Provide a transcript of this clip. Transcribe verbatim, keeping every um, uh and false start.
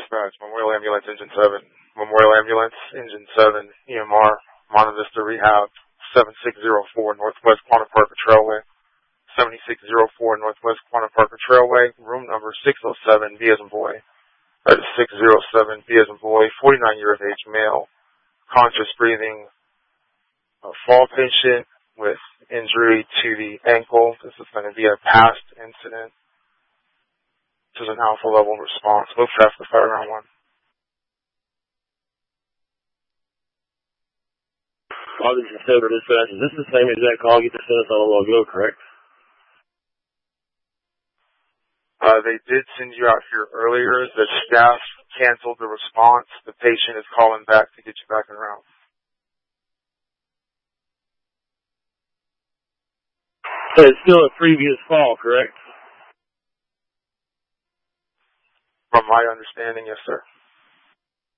dispatch, Memorial Ambulance, Engine seven. Memorial Ambulance, Engine seven, E M R, Monte Vista Rehab, seventy-six oh four Northwest Quanah Parker Trailway. seventy-six oh four Northwest Quanah Parker Trailway, room number six oh seven, B as in boy. That is six oh seven, B as in boy, forty-nine years of age, male, conscious breathing, a fall patient with injury to the ankle. This is going to be a past incident. This is an alpha level response. Move fast to fire round one. All this is Silver Dispatch. Is this the same exact call you just sent us a little ago, correct? Uh, they did send you out here earlier. The staff canceled the response. The patient is calling back to get you back in round. So it's still a previous call, correct? From my understanding, yes, sir.